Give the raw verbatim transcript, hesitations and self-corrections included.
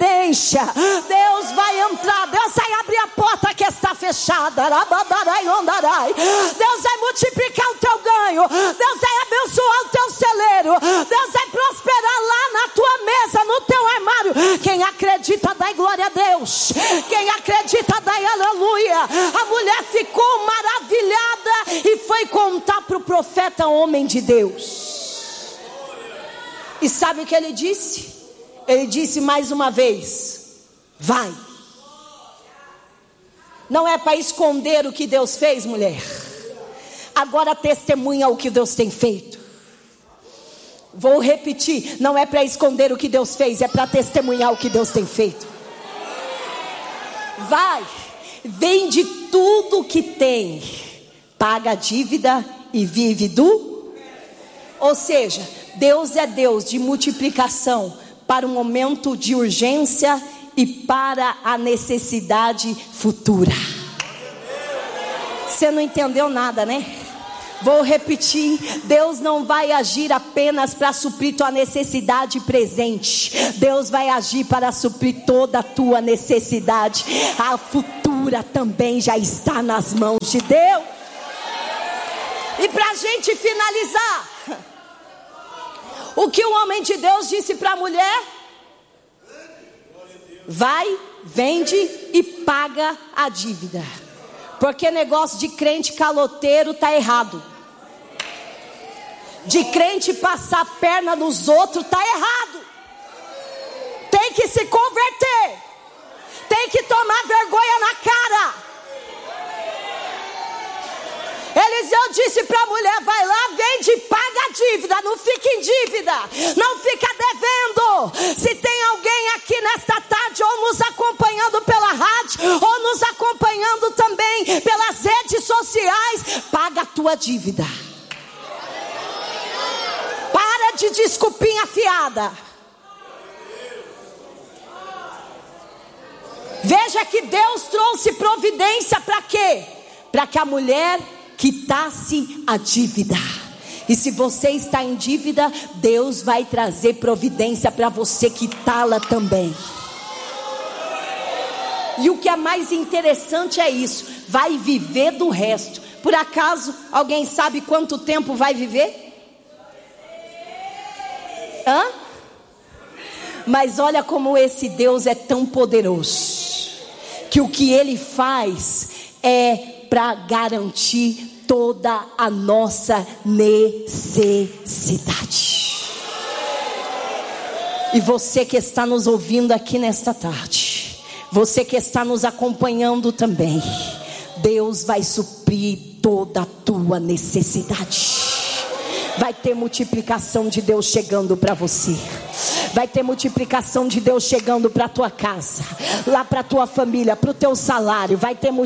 providência. Deus vai entrar, Deus vai abrir a porta que está fechada. Deus vai multiplicar o teu ganho. Deus vai abençoar o teu celeiro. Deus vai prosperar lá na tua mesa, no teu armário. Quem acredita, dá glória a Deus. Quem acredita, dá aleluia. A mulher ficou maravilhada e foi contar para o profeta, homem de Deus. E sabe o que ele disse? Ele disse mais uma vez: vai. Não é para esconder o que Deus fez, mulher. Agora testemunha o que Deus tem feito. Vou repetir, não é para esconder o que Deus fez, é para testemunhar o que Deus tem feito. Vai, vende tudo que tem, paga a dívida e vive do... Ou seja, Deus é Deus de multiplicação para um momento de urgência e para a necessidade futura. Você não entendeu nada, né? Vou repetir, Deus não vai agir apenas para suprir tua necessidade presente. Deus vai agir para suprir toda a tua necessidade. A futura também já está nas mãos de Deus. E para a gente finalizar, o que o homem de Deus disse para a mulher? Vai, vende e paga a dívida. Porque negócio de crente caloteiro está errado. De crente passar a perna nos outros está errado. Tem que se converter. Tem que tomar vergonha na cara. Eliseu disse para a mulher: vai lá, vende e paga a dívida. Não fica em dívida, não fica devendo. Se tem alguém aqui nesta tarde, ou nos acompanhando pela rádio, ou nos acompanhando também pelas redes sociais, paga a tua dívida. Para de desculpinha fiada. Veja que Deus trouxe providência para quê? Para que a mulher quitasse a dívida. E se você está em dívida, Deus vai trazer providência para você quitá-la também. E o que é mais interessante é isso: vai viver do resto. Por acaso alguém sabe quanto tempo vai viver? Hã? Mas olha como esse Deus é tão poderoso, que o que Ele faz é para garantir toda a nossa necessidade. E você que está nos ouvindo aqui nesta tarde, você que está nos acompanhando também, Deus vai suprir toda a tua necessidade. Vai ter multiplicação de Deus chegando para você. Vai ter multiplicação de Deus chegando para tua casa, lá para tua família, para o teu salário. Vai ter multiplicação.